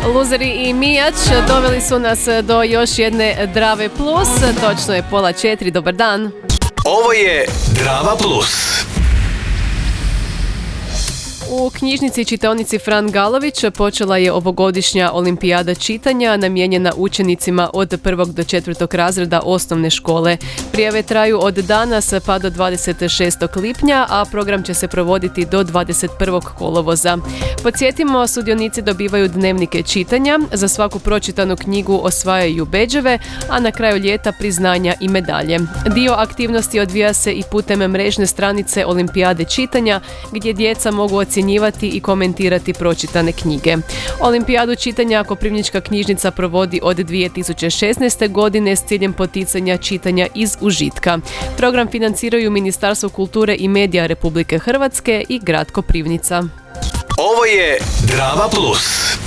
Luzeri i Mijač doveli su nas do još jedne Drave Plus, točno je 3:30, dobar dan. Ovo je Drava Plus. U knjižnici i čitaonici Fran Galović počela je ovogodišnja olimpijada čitanja namijenjena učenicima od 1. do 4. razreda osnovne škole. Prijave traju od danas pa do 26. lipnja, a program će se provoditi do 21. kolovoza. Podsjetimo, sudionici dobivaju dnevnike čitanja, za svaku pročitanu knjigu osvajaju bedževe, a na kraju ljeta priznanja i medalje. Dio aktivnosti odvija se i putem mrežne stranice olimpijade čitanja, gdje djeca mogu ocjenjivati i komentirati pročitane knjige. Olimpijadu čitanja Koprivnička knjižnica provodi od 2016. godine s ciljem poticanja čitanja iz užitka. Program financiraju Ministarstvo kulture i medija Republike Hrvatske i grad Koprivnica. Ovo je Drava Plus.